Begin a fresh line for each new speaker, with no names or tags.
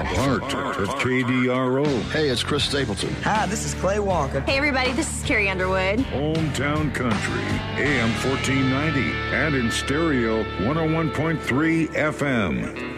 part of KDRO.
Hey, it's Chris Stapleton.
Hi, this is Clay Walker.
Hey, everybody, this is Carrie Underwood.
Hometown Country, AM 1490, and in stereo 101.3 FM.